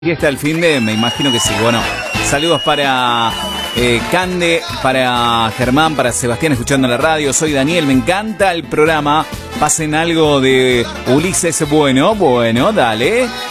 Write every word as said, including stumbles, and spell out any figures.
Y está el fin de, me imagino que sí. Bueno, saludos para eh, Cande, para Germán, para Sebastián escuchando la radio. Soy Daniel, me encanta el programa. Pasen algo de Ulises. Bueno, bueno, dale.